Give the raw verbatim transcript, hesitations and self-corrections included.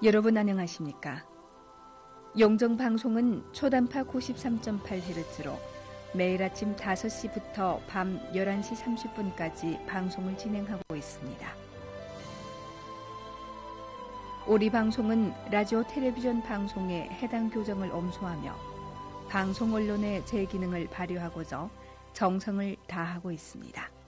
여러분 안녕하십니까? 용정방송은 초단파 구십삼 점 팔 헤르츠로 매일 아침 다섯 시부터 밤 열한 시 삼십 분까지 방송을 진행하고 있습니다. 우리 방송은 라디오 텔레비전 방송에 해당 교정을 엄수하며 방송 언론의 제 기능을 발휘하고자 정성을 다하고 있습니다.